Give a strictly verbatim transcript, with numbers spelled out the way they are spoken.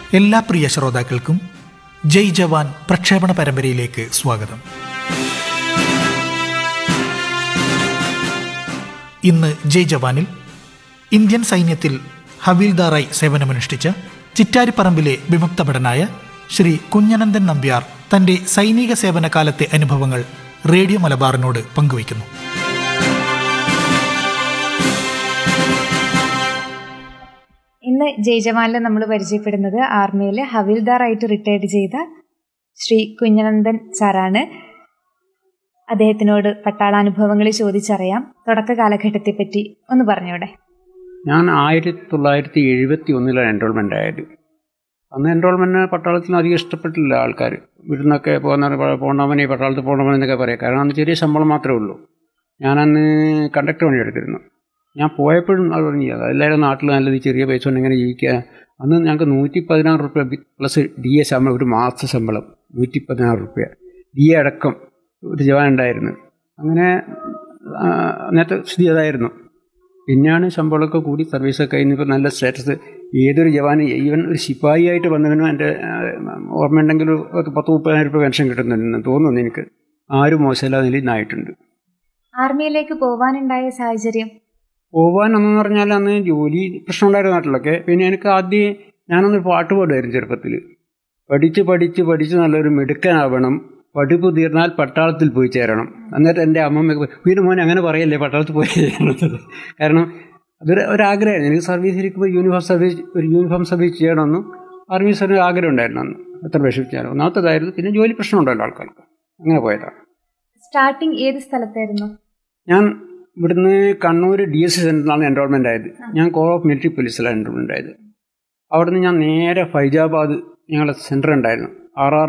എല്ലാ പ്രിയ ശ്രോതാക്കൾക്കും ജയ് ജവാൻ പ്രക്ഷേപണ പരമ്പരയിലേക്ക് സ്വാഗതം. ഇന്ന് ജയ് ജവാനിൽ ഇന്ത്യൻ സൈന്യത്തിൽ ഹവീൽദാറായി സേവനമനുഷ്ഠിച്ച ചിറ്റാരിപ്പറമ്പിലെ വിമുക്തഭടനായ ശ്രീ കുഞ്ഞനന്ദൻ നമ്പ്യാർ തന്റെ സൈനിക സേവന കാലത്തെ അനുഭവങ്ങൾ റേഡിയോ മലബാറിനോട് പങ്കുവയ്ക്കുന്നു. ഇന്ന് ജയ് ജവാനിൽ നമ്മൾ പരിചയപ്പെടുന്നത് ആർമിയിൽ ഹവീൽദാറായിട്ട് റിട്ടയർഡ് ചെയ്ത ശ്രീ കുഞ്ഞനന്ദൻ സാറാണ്. അദ്ദേഹത്തിനോട് പട്ടാളാനുഭവങ്ങൾ ചോദിച്ചറിയാം. തുടക്ക കാലഘട്ടത്തെ പറ്റി ഒന്ന് പറഞ്ഞോടെ. ഞാൻ ആയിരത്തി തൊള്ളായിരത്തി എഴുപത്തി ഒന്നിലാണ് എൻറോൾമെൻ്റ് ആയത്. അന്ന് എൻറോൾമെൻറ്റിന് പട്ടാളത്തിന് അധികം ഇഷ്ടപ്പെട്ടില്ല ആൾക്കാർ. വീട്ടിൽ പോകുന്ന പോകണവനെ പട്ടാളത്തിൽ പോകണമെന്നൊക്കെ പറയാം. കാരണം അന്ന് ചെറിയ ശമ്പളം മാത്രമേ ഉള്ളൂ. ഞാനന്ന് കണ്ടക്ടർ പണി എടുത്തിരുന്നു. ഞാൻ പോയപ്പോഴും അത് പറഞ്ഞു, എല്ലാവരും നാട്ടിൽ നല്ലത് ചെറിയ പൈസ കൊണ്ട് എങ്ങനെ ജീവിക്കുക. അന്ന് ഞങ്ങൾക്ക് നൂറ്റി പതിനാറ് റുപ്യ പ്ലസ് ഡി എ ശമ്പളം, ഒരു മാസ ശമ്പളം നൂറ്റി പതിനാറ് റുപ്യ ഡി എ അടക്കം ഒരു ജവാൻ ഉണ്ടായിരുന്നു. അങ്ങനെ അന്നത്തെ സ്ഥിതി അതായിരുന്നു. പിന്നെയാണ് ശമ്പളമൊക്കെ കൂടി സർവീസൊക്കെ കഴിഞ്ഞപ്പോൾ നല്ല സ്റ്റാറ്റസ്. ഏതൊരു ജവാൻ, ഈവൻ ഒരു ശിപ്പായി ആയിട്ട് വന്നവനും എൻ്റെ ഓർമ്മയുണ്ടെങ്കിൽ ഒരു പത്ത് മുപ്പതിനായിരം രൂപ പെൻഷൻ കിട്ടുന്നുണ്ടെന്ന് തോന്നുന്നു. എനിക്ക് ആരും മോശമില്ലാത്ത നിലയിൽ നിന്നായിട്ടുണ്ട്. ആർമിയിലേക്ക് പോകാനുണ്ടായ സാഹചര്യം? പോകാനെന്ന് പറഞ്ഞാൽ അന്ന് ജോലി പ്രശ്നമുണ്ടായിരുന്ന നാട്ടിലൊക്കെ. പിന്നെ എനിക്ക് ആദ്യം ഞാനൊന്ന് പാട്ട് പാടുമായിരുന്നു ചെറുപ്പത്തിൽ. പഠിച്ച് പഠിച്ച് പഠിച്ച് നല്ലൊരു മിടുക്കനാവണം, പഠിപ്പ് തീർന്നാൽ പട്ടാളത്തിൽ പോയി ചേരണം. എന്നിട്ട് എൻ്റെ അമ്മമ്മ വീട് മോനെ അങ്ങനെ പറയല്ലേ, പട്ടാളത്തിൽ പോയി ചേരണം. കാരണം അതൊരു ഒരാഗ്രഹമായിരുന്നു എനിക്ക്. സർവീസ് ഇരിക്കുമ്പോൾ യൂണിഫോം സർവീസ് ഒരു യൂണിഫോം സർവീസ് ചെയ്യണമെന്നും ആർമി സർവീസ് ആഗ്രഹം ഉണ്ടായിരുന്നു അന്ന്. എത്ര വിഷമിച്ചാലും ഒന്നാമത്തേതായിരുന്നു. പിന്നെ ജോലി പ്രശ്നമുണ്ടല്ലോ ആൾക്കാർക്ക്. അങ്ങനെ പോയതാണ്. സ്റ്റാർട്ടിങ് ഏത് സ്ഥലത്തായിരുന്നു? ഞാൻ ഇവിടുന്ന് Kannur D S C സെൻ്ററിലാണ് enrolment ആയത്. ഞാൻ കോർ ഓഫ് മിലിറ്ററി പോലീസിലാണ് എൻറോൾമെൻ്റ് ആയത്. അവിടെ നിന്ന് ഞാൻ നേരെ ഫൈജാബാദ് ഞങ്ങളുടെ സെൻറ്റർ ഉണ്ടായിരുന്നു, ആർ ആർ